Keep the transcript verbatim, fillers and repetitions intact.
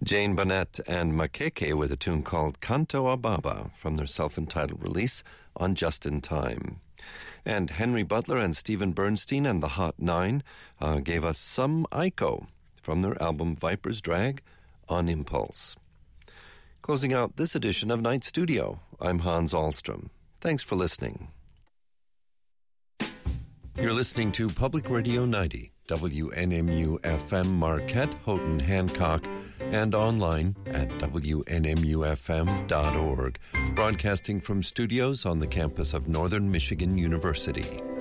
Jane Bonnet and Makeke with a tune called Canto Ababa from their self-entitled release on Just in Time. And Henry Butler and Stephen Bernstein and the Hot Nine uh, gave us Some Aiko from their album Viper's Drag on Impulse. Closing out this edition of Night Studio, I'm Hans Ahlstrom. Thanks for listening. You're listening to Public Radio ninety, W N M U F M Marquette, Houghton, Hancock, and online at W N M U F M dot org, broadcasting from studios on the campus of Northern Michigan University.